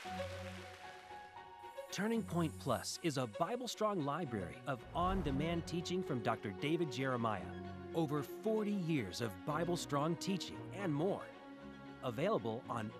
Turning Point Plus is a Bible-strong library of on-demand teaching from Dr. David Jeremiah. Over 40 years of Bible-strong teaching and more. Available on